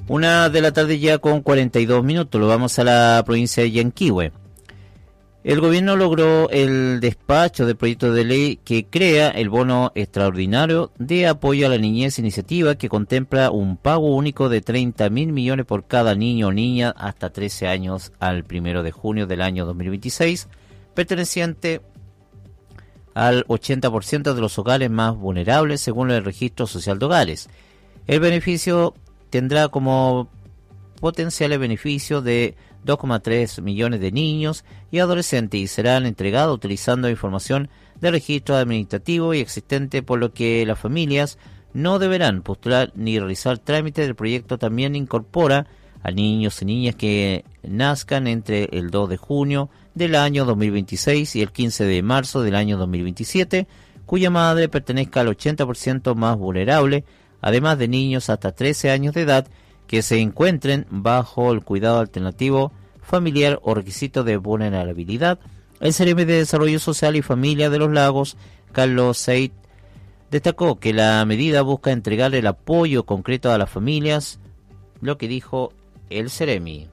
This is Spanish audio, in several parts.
Una de la tarde ya con 42 minutos, lo vamos a la provincia de Yanquihue. El gobierno logró el despacho del proyecto de ley que crea el bono extraordinario de apoyo a la niñez, iniciativa que contempla un pago único de 30.000 millones por cada niño o niña hasta 13 años al 1 de junio del año 2026, perteneciente al 80% de los hogares más vulnerables según el Registro Social de Hogares. El beneficio tendrá como potenciales beneficios de 2,3 millones de niños y adolescentes y serán entregados utilizando información de registro administrativo y existente, por lo que las familias no deberán postular ni realizar trámites del proyecto. También incorpora a niños y niñas que nazcan entre el 2 de junio del año 2026 y el 15 de marzo del año 2027, cuya madre pertenezca al 80% más vulnerable, además de niños hasta 13 años de edad que se encuentren bajo el cuidado alternativo familiar o requisito de vulnerabilidad. El Ceremi de Desarrollo Social y Familia de los Lagos, Carlos Seid, destacó que la medida busca entregar el apoyo concreto a las familias, lo que dijo el Ceremi.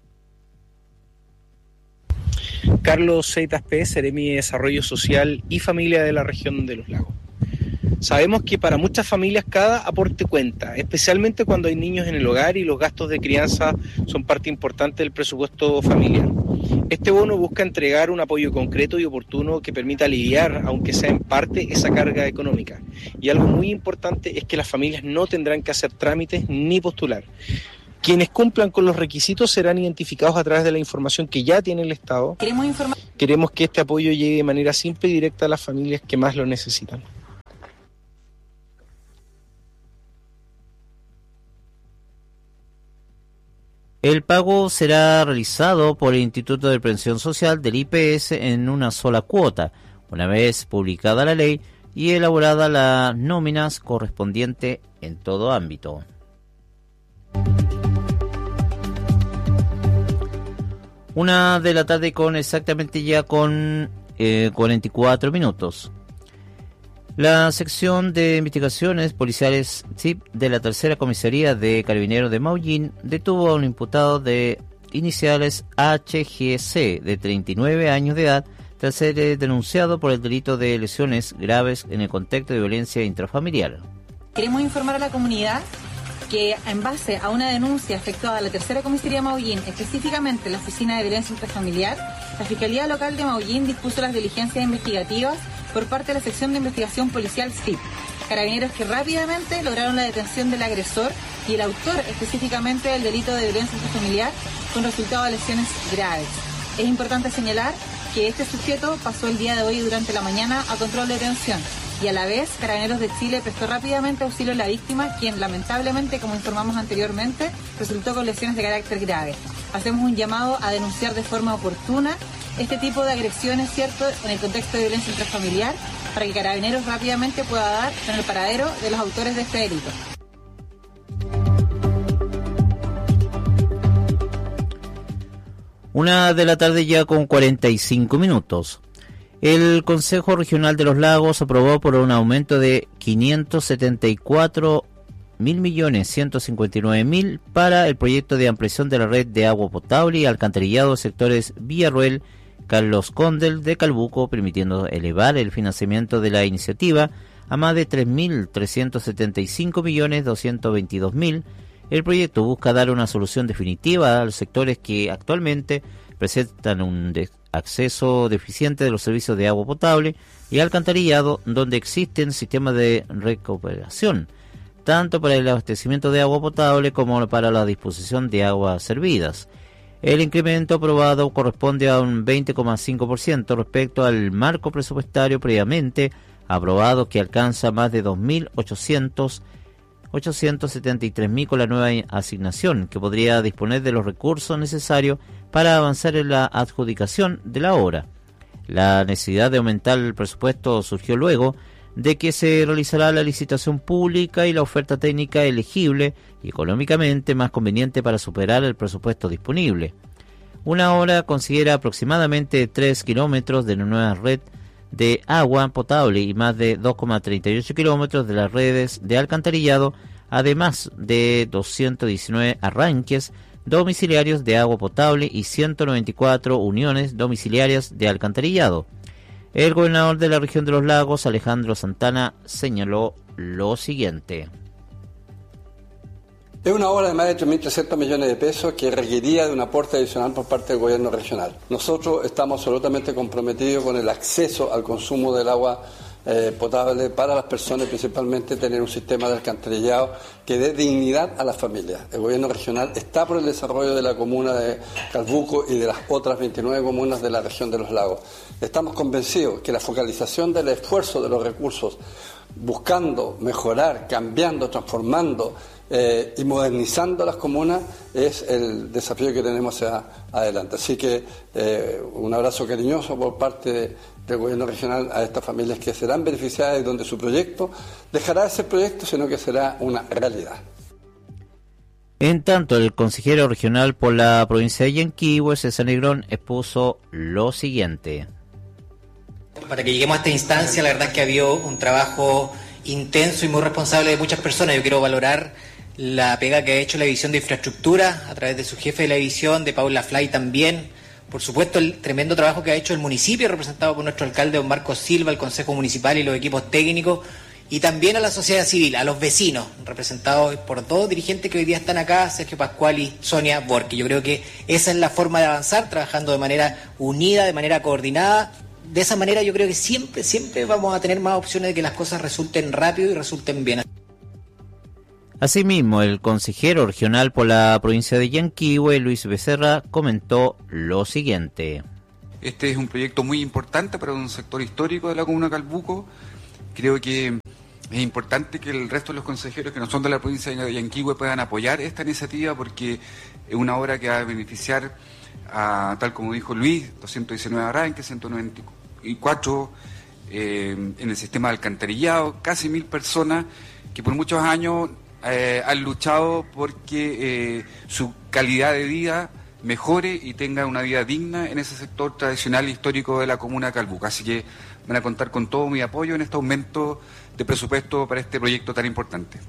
Carlos Seid Aspe, Ceremi de Desarrollo Social y Familia de la región de los Lagos. Sabemos que para muchas familias cada aporte cuenta, especialmente cuando hay niños en el hogar y los gastos de crianza son parte importante del presupuesto familiar. Este bono busca entregar un apoyo concreto y oportuno que permita aliviar, aunque sea en parte, esa carga económica. Y algo muy importante es que las familias no tendrán que hacer trámites ni postular. Quienes cumplan con los requisitos serán identificados a través de la información que ya tiene el Estado. Queremos que este apoyo llegue de manera simple y directa a las familias que más lo necesitan. El pago será realizado por el Instituto de Previsión Social del IPS en una sola cuota, una vez publicada la ley y elaborada las nóminas correspondientes en todo ámbito. Una de la tarde con exactamente ya con 44 minutos. La sección de investigaciones policiales CIP de la tercera comisaría de Carabineros de Maullín detuvo a un imputado de iniciales HGC de 39 años de edad tras ser denunciado por el delito de lesiones graves en el contexto de violencia intrafamiliar. Queremos informar a la comunidad que en base a una denuncia efectuada a la tercera comisaría de Maullín, específicamente la Oficina de Violencia Intrafamiliar, la Fiscalía Local de Maullín dispuso las diligencias investigativas por parte de la sección de investigación policial CIP. Carabineros que rápidamente lograron la detención del agresor y el autor específicamente del delito de violencia intrafamiliar con resultado de lesiones graves. Es importante señalar que este sujeto pasó el día de hoy durante la mañana a control de detención y a la vez Carabineros de Chile prestó rápidamente auxilio a la víctima, quien lamentablemente, como informamos anteriormente, resultó con lesiones de carácter grave. Hacemos un llamado a denunciar de forma oportuna este tipo de agresiones, ¿cierto?, en el contexto de violencia intrafamiliar, para que Carabineros rápidamente pueda dar con el paradero de los autores de este delito. Una de la tarde ya con 45 minutos. El Consejo Regional de los Lagos aprobó por un aumento de 574.159.000 para el proyecto de ampliación de la red de agua potable y alcantarillado de sectores Villarruel, Carlos Condel de Calbuco, permitiendo elevar el financiamiento de la iniciativa a más de 3.375.222.000. El proyecto busca dar una solución definitiva a los sectores que actualmente presentan un acceso deficiente de los servicios de agua potable y alcantarillado, donde existen sistemas de recuperación, tanto para el abastecimiento de agua potable como para la disposición de aguas servidas. El incremento aprobado corresponde a un 20,5% respecto al marco presupuestario previamente aprobado, que alcanza más de 2.873.000 con la nueva asignación, que podría disponer de los recursos necesarios para avanzar en la adjudicación de la obra. La necesidad de aumentar el presupuesto surgió luego de que se realizará la licitación pública y la oferta técnica elegible y económicamente más conveniente para superar el presupuesto disponible. Una obra considera aproximadamente 3 kilómetros de la nueva red de agua potable y más de 2,38 kilómetros de las redes de alcantarillado, además de 219 arranques domiciliarios de agua potable y 194 uniones domiciliarias de alcantarillado. El gobernador de la región de los lagos, Alejandro Santana, señaló lo siguiente. Es una obra de más de 3.300 millones de pesos que requería de un aporte adicional por parte del gobierno regional. Nosotros estamos absolutamente comprometidos con el acceso al consumo del agua potable para las personas, principalmente tener un sistema de alcantarillado que dé dignidad a las familias. El gobierno regional está por el desarrollo de la comuna de Calbuco y de las otras 29 comunas de la región de los lagos. Estamos convencidos que la focalización del esfuerzo de los recursos, buscando mejorar, cambiando, transformando y modernizando las comunas, es el desafío que tenemos hacia adelante. Así que un abrazo cariñoso por parte del gobierno regional a estas familias que serán beneficiadas y donde su proyecto dejará de ser proyecto, sino que será una realidad. En tanto, el consejero regional por la provincia de Yanquihue, César Negrón, expuso lo siguiente. Para que lleguemos a esta instancia, la verdad es que ha habido un trabajo intenso y muy responsable de muchas personas. Yo quiero valorar la pega que ha hecho la División de Infraestructura a través de su jefe de la división, de Paula Fly también. Por supuesto, el tremendo trabajo que ha hecho el municipio, representado por nuestro alcalde don Marcos Silva, el Consejo Municipal y los equipos técnicos, y también a la sociedad civil, a los vecinos, representados por dos dirigentes que hoy día están acá, Sergio Pascual y Sonia Borque. Yo creo que esa es la forma de avanzar, trabajando de manera unida, de manera coordinada. De esa manera yo creo que siempre vamos a tener más opciones de que las cosas resulten rápido y resulten bien. Asimismo, el consejero regional por la provincia de Yanquihue, Luis Becerra, comentó lo siguiente. Este es un proyecto muy importante para un sector histórico de la comuna de Calbuco. Creo que es importante que el resto de los consejeros que no son de la provincia de Yanquihue puedan apoyar esta iniciativa, porque es una obra que va a beneficiar a, tal como dijo Luis, 219 arranques, 194 en el sistema de alcantarillado, casi 1.000 personas que por muchos años han luchado porque su calidad de vida mejore y tenga una vida digna en ese sector tradicional e histórico de la comuna de Calbuco. Así que van a contar con todo mi apoyo en este aumento de presupuesto para este proyecto tan importante.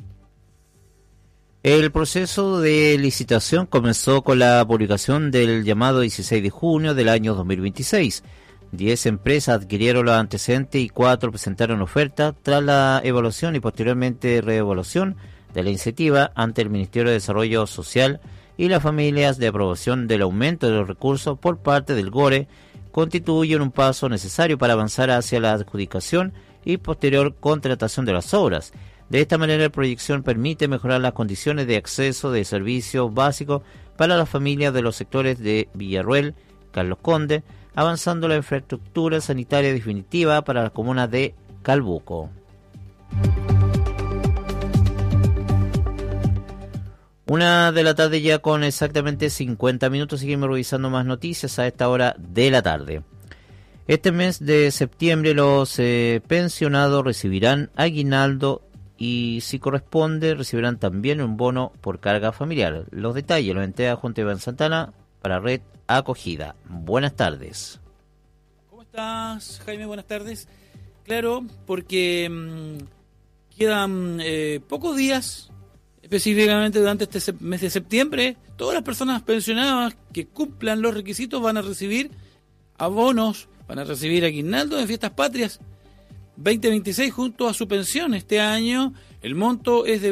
El proceso de licitación comenzó con la publicación del llamado 16 de junio del año 2026. 10 empresas adquirieron los antecedentes y 4 presentaron oferta tras la evaluación y posteriormente reevaluación de la iniciativa ante el Ministerio de Desarrollo Social y las familias de aprobación del aumento de los recursos por parte del GORE constituyen un paso necesario para avanzar hacia la adjudicación y posterior contratación de las obras. De esta manera, la proyección permite mejorar las condiciones de acceso de servicios básicos para las familias de los sectores de Villarruel, Carlos Conde, avanzando la infraestructura sanitaria definitiva para la comuna de Calbuco. Una de la tarde ya con exactamente 50 minutos, seguimos revisando más noticias a esta hora de la tarde. Este mes de septiembre los pensionados recibirán aguinaldo y, si corresponde, recibirán también un bono por carga familiar. Los detalles los entrega junto a Iván Santana para Red Acogida. Buenas tardes. ¿Cómo estás, Jaime? Buenas tardes. Claro, porque quedan pocos días, específicamente durante este mes de septiembre. Todas las personas pensionadas que cumplan los requisitos van a recibir abonos, van a recibir aguinaldo de Fiestas Patrias 2026 junto a su pensión. Este año el monto es de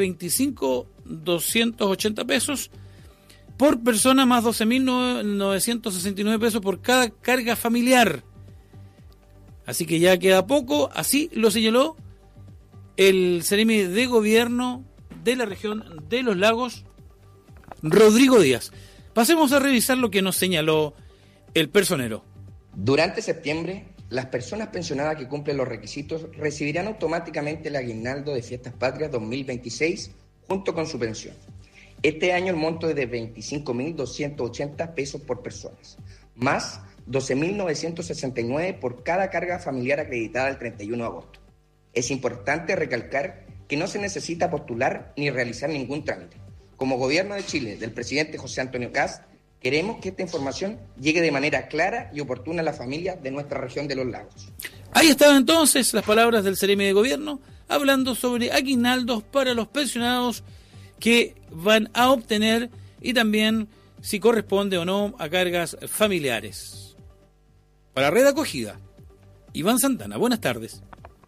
25.280 pesos por persona, más 12.969 pesos por cada carga familiar. Así que ya queda poco, así lo señaló el Seremi de Gobierno de la región de los lagos, Rodrigo Díaz. Pasemos a revisar lo que nos señaló el personero. Durante septiembre, las personas pensionadas que cumplen los requisitos recibirán automáticamente el aguinaldo de Fiestas Patrias 2026 junto con su pensión. Este año el monto es de 25.280 pesos por personas, más 12.969 por cada carga familiar acreditada el 31 de agosto. Es importante recalcar que no se necesita postular ni realizar ningún trámite. Como Gobierno de Chile, del presidente José Antonio Kast, queremos que esta información llegue de manera clara y oportuna a las familias de nuestra región de los lagos. Ahí estaban entonces las palabras del Seremi de Gobierno hablando sobre aguinaldos para los pensionados que van a obtener y también si corresponde o no a cargas familiares. Para Red Acogida, Iván Santana, buenas tardes.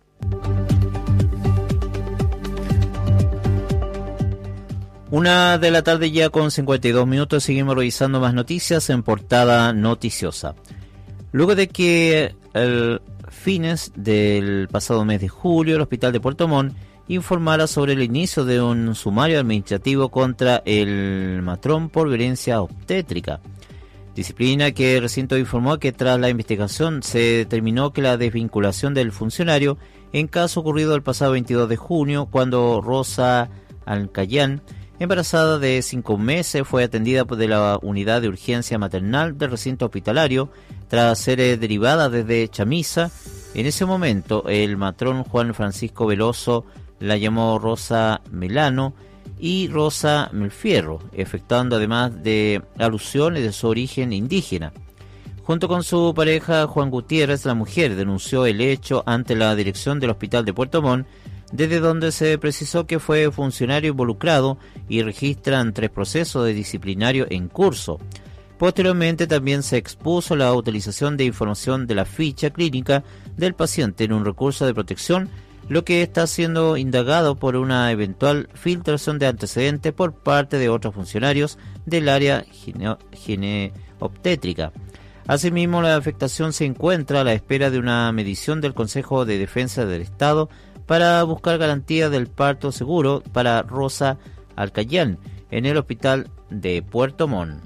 Una de la tarde ya con 52 minutos, seguimos revisando más noticias en portada noticiosa. Luego de que el fines del pasado mes de julio el Hospital de Puerto Montt informara sobre el inicio de un sumario administrativo contra el matrón por violencia obstétrica. Disciplina que el recinto informó que tras la investigación se determinó que la desvinculación del funcionario en caso ocurrido el pasado 22 de junio cuando Rosa Alcayán, embarazada de 5 meses, fue atendida de la unidad de urgencia maternal del recinto hospitalario tras ser derivada desde Chamisa. En ese momento, el matrón Juan Francisco Veloso la llamó Rosa Melano y Rosa Melfierro, efectuando además de alusiones de su origen indígena. Junto con su pareja Juan Gutiérrez, la mujer denunció el hecho ante la dirección del Hospital de Puerto Montt, desde donde se precisó que fue funcionario involucrado y registran 3 procesos de disciplinario en curso. Posteriormente también se expuso la utilización de información de la ficha clínica del paciente en un recurso de protección, lo que está siendo indagado por una eventual filtración de antecedentes por parte de otros funcionarios del área gineobstétrica. Asimismo, la afectación se encuentra a la espera de una medición del Consejo de Defensa del Estado para buscar garantía del parto seguro para Rosa Alcayán en el Hospital de Puerto Montt.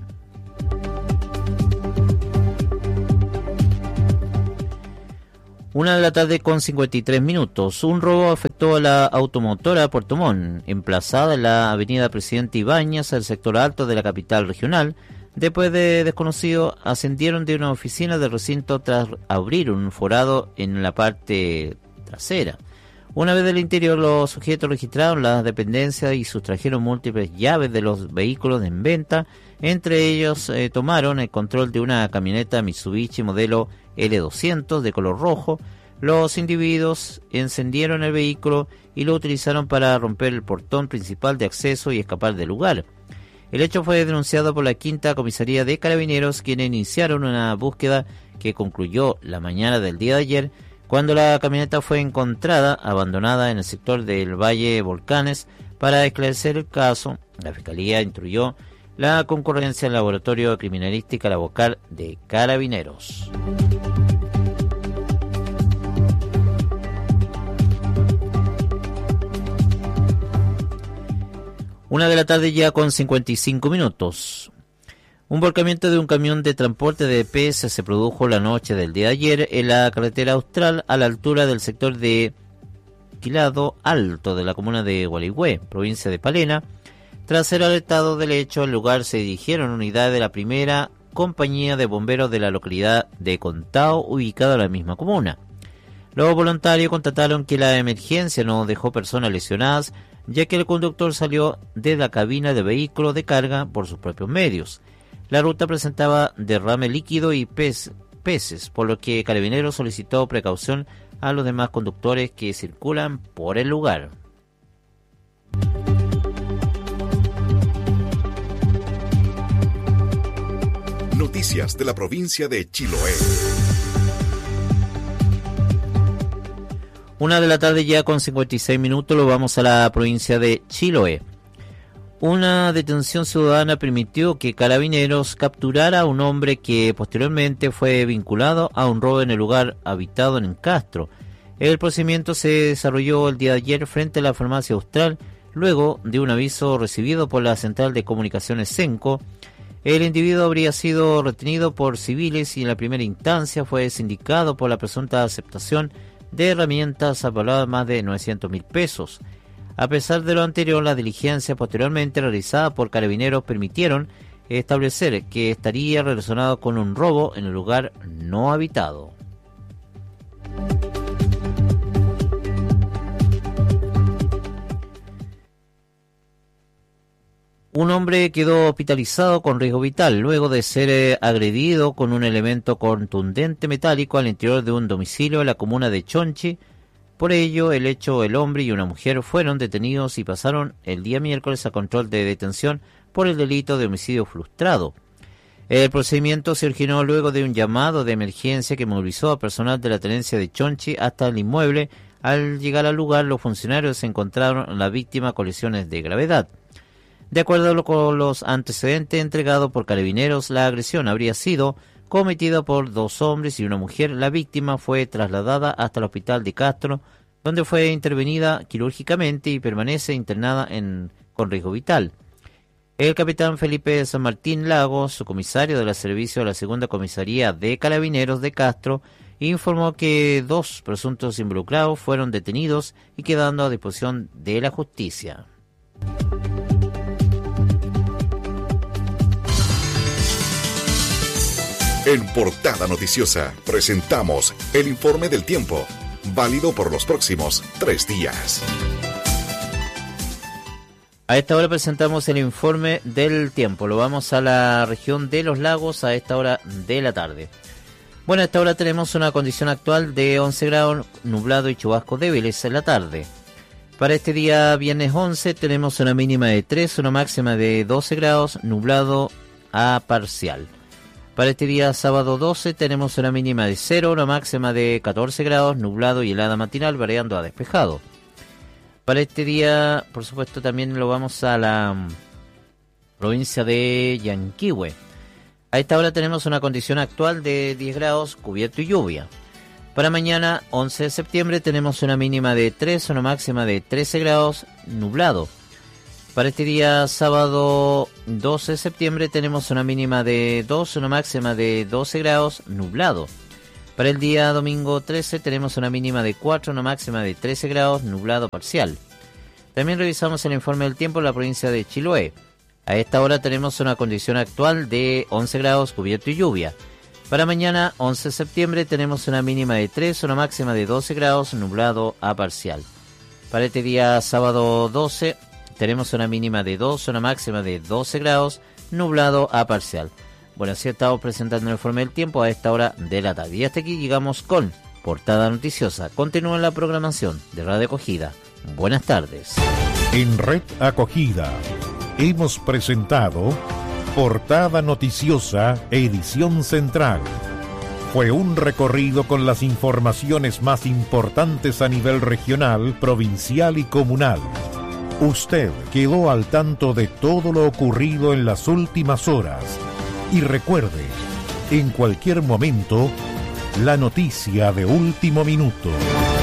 Una de la tarde con 53 minutos. Un robo afectó a la automotora Puerto Montt, emplazada en la avenida Presidente Ibáñez, al sector alto de la capital regional. Después de desconocidos ascendieron de una oficina del recinto tras abrir un forado en la parte trasera. Una vez del interior, los sujetos registraron las dependencias y sustrajeron múltiples llaves de los vehículos en venta. Entre ellos tomaron el control de una camioneta Mitsubishi modelo L200 de color rojo. Los individuos encendieron el vehículo y lo utilizaron para romper el portón principal de acceso y escapar del lugar. El hecho fue denunciado por la 5ª Comisaría de Carabineros, quienes iniciaron una búsqueda que concluyó la mañana del día de ayer, cuando la camioneta fue encontrada abandonada en el sector del Valle Volcanes. Para esclarecer el caso, la Fiscalía instruyó la concurrencia al Laboratorio de Criminalística Laboral de Carabineros. Una de la tarde ya con 55 minutos. Un volcamiento de un camión de transporte de EPS se produjo la noche del día de ayer en la carretera austral a la altura del sector de Quilado Alto de la comuna de Gualeguay, provincia de Palena. Tras ser alertado del hecho, al lugar se dirigieron unidades de la primera compañía de bomberos de la localidad de Contao, ubicada en la misma comuna. Los voluntarios constataron que la emergencia no dejó personas lesionadas, ya que el conductor salió de la cabina de vehículo de carga por sus propios medios. La ruta presentaba derrame líquido y peces, por lo que Carabineros solicitó precaución a los demás conductores que circulan por el lugar. Noticias de la provincia de Chiloé. Una de la tarde ya con 56 minutos, lo vamos a la provincia de Chiloé. Una detención ciudadana permitió que Carabineros capturara a un hombre que posteriormente fue vinculado a un robo en el lugar habitado en Castro. El procedimiento se desarrolló el día de ayer frente a la farmacia Austral, luego de un aviso recibido por la Central de Comunicaciones Senco. El individuo habría sido retenido por civiles y en la primera instancia fue sindicado por la presunta aceptación de herramientas valoradas más de 900.000 pesos. A pesar de lo anterior, las diligencias posteriormente realizadas por Carabineros permitieron establecer que estaría relacionado con un robo en el lugar no habitado. Un hombre quedó hospitalizado con riesgo vital luego de ser agredido con un elemento contundente metálico al interior de un domicilio en la comuna de Chonchi, Por ello, el hombre y una mujer fueron detenidos y pasaron el día miércoles a control de detención por el delito de homicidio frustrado. El procedimiento se originó luego de un llamado de emergencia que movilizó a personal de la tenencia de Chonchi hasta el inmueble. Al llegar al lugar, los funcionarios encontraron a la víctima con lesiones de gravedad. De acuerdo con los antecedentes entregados por Carabineros, la agresión habría sido cometida por 2 hombres y una mujer. La víctima fue trasladada hasta el hospital de Castro, donde fue intervenida quirúrgicamente y permanece internada con riesgo vital. El capitán Felipe San Martín Lagos, comisario de la servicio de la segunda comisaría de Carabineros de Castro, informó que 2 presuntos involucrados fueron detenidos y quedando a disposición de la justicia. En Portada Noticiosa presentamos el informe del tiempo, válido por los próximos 3 días. A esta hora presentamos el informe del tiempo. Lo vamos a la región de los lagos a esta hora de la tarde. Bueno, a esta hora tenemos una condición actual de 11 grados, nublado y chubascos débiles en la tarde. Para este día viernes 11 tenemos una mínima de 3, una máxima de 12 grados, nublado a parcial. Para este día sábado 12 tenemos una mínima de 0, una máxima de 14 grados, nublado y helada matinal variando a despejado. Para este día, por supuesto, también lo vamos a la provincia de Yanquihue. A esta hora tenemos una condición actual de 10 grados, cubierto y lluvia. Para mañana, 11 de septiembre, tenemos una mínima de 3, una máxima de 13 grados, nublado. Para este día sábado 12 de septiembre, tenemos una mínima de 2, una máxima de 12 grados, nublado. Para el día domingo 13 tenemos una mínima de 4, una máxima de 13 grados, nublado parcial. También revisamos el informe del tiempo en la provincia de Chiloé. A esta hora tenemos una condición actual de 11 grados, cubierto y lluvia. Para mañana 11 de septiembre tenemos una mínima de 3, una máxima de 12 grados, nublado a parcial. Para este día sábado 12 tenemos una mínima de 2, una máxima de 12 grados, nublado a parcial. Bueno, así estamos presentando el informe del tiempo a esta hora de la tarde. Y hasta aquí llegamos con Portada Noticiosa. Continúa la programación de Radio Acogida. Buenas tardes. En Red Acogida hemos presentado Portada Noticiosa, edición central. Fue un recorrido con las informaciones más importantes a nivel regional, provincial y comunal. Usted quedó al tanto de todo lo ocurrido en las últimas horas. Y recuerde, en cualquier momento, la noticia de último minuto.